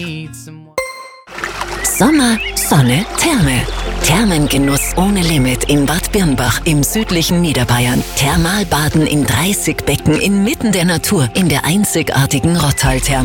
Sommer, Sonne, Therme. Thermengenuss ohne Limit in Bad Birnbach im südlichen Niederbayern. Thermalbaden in 30 Becken inmitten der Natur in der einzigartigen Rottal-Therme.